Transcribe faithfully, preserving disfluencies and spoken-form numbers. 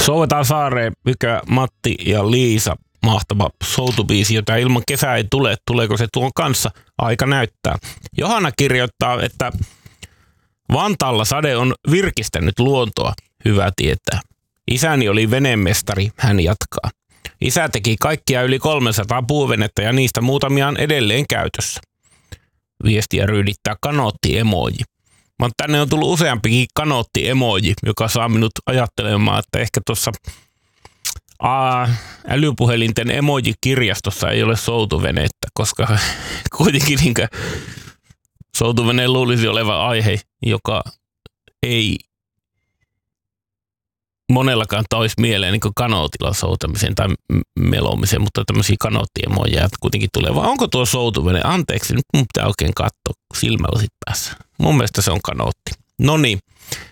Souvetaan saareen, Mykö, Matti ja Liisa. Mahtava soutubiisi, jota ilman kesää ei tule. Tuleeko se tuon kanssa? Aika näyttää. Johanna kirjoittaa, että Vantaalla sade on virkistänyt luontoa. Hyvä tietää. Isäni oli venemestari, hän jatkaa. Isä teki kaikkia yli kolmesataa puuvenettä ja niistä muutamia on edelleen käytössä. Viestiä ryydittää kanootti-emoji. Mutta tänne on tullut useampikin kanootti-emoji, joka saa minut ajattelemaan, että ehkä tuossa älypuhelinten emoji-kirjastossa ei ole soutuvenettä, koska kuitenkin niin soutuveneen luulisi olevan aihe, joka ei monellakaan toisi mieleen niin kanootilla soutamisen tai melomisen, mutta tämmöisiä kanoottiemoja kuitenkin tulee. Vai onko tuo soutuvene? Anteeksi, nyt mun pitää oikein katsoa silmälasit päässä. Mun mielestä se on kanootti. Noniin,